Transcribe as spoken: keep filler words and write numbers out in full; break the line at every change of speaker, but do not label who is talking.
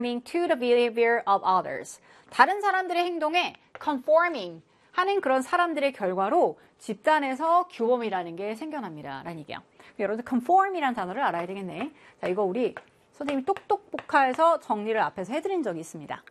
to the behavior of others. 다른 사람들의 행동에 conforming 하는 그런 사람들의 결과로 집단에서 규범이라는 게 생겨납니다. 라는 얘기야. 여러분들 conform이라는 단어를 알아야 되겠네. 자, 이거 우리 선생님이 똑똑 복화해서 정리를 앞에서 해드린 적이 있습니다.